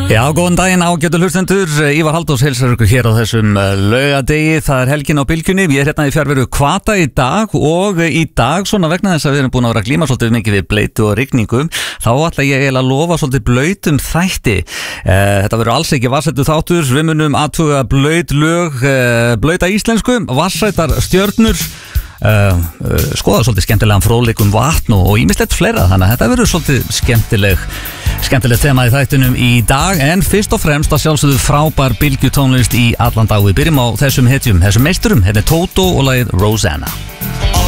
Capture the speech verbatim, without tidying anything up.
Já, góðan daginn ágætu hlustendur. Ívar Halldórs heilsar ykkur hér á þessum laugardegi. Það er helgin á bylgjunni. Ég er hérna í fjarveru Hvata í dag og í dag, svona vegna þess að við erum búin að vera að glíma svolítið mikið við bleytu og rigningum, þá ætla ég eiginlega að lofa svolítið blautum þætti. Þetta verður alls ekki vatnsættu þáttur. Við munum athuga blöyt lög, blöyta íslensku, vatnsættar stjörnur, Uh, uh, skoða svolítið skemmtilegan fróðleik um vatn og ýmislegt fleira, þannig að þetta verður svolítið skemmtileg skemmtilegt tema í þættunum í dag, en fyrst og fremst að sjálfsögðu frábær bylgjutónlist í allan dag. Við byrjum á þessum hetjum, þessum meisturum. Hérna er Tótó og lagið Rosanna.